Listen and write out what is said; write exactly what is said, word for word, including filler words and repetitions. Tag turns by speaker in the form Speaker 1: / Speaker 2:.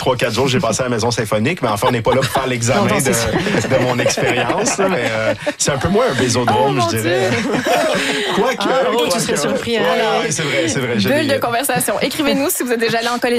Speaker 1: trois quatre jours, j'ai passé à la Maison symphonique, mais enfin, on n'est pas là pour faire l'examen
Speaker 2: Non, non,
Speaker 1: de,
Speaker 2: c'est sûr.
Speaker 1: de mon expérience. là, Mais euh, c'est un peu moins un bésodrome,
Speaker 2: Oh, mon
Speaker 1: je dirais. Quoique.
Speaker 2: Ah, oh, tu
Speaker 1: quoique.
Speaker 2: serais surpris, hein,
Speaker 1: Ouais,
Speaker 2: là.
Speaker 1: ouais, c'est vrai, c'est vrai. j'ai
Speaker 3: Bulle
Speaker 1: des-
Speaker 3: de conversation. Écrivez-nous si vous êtes déjà allé en collège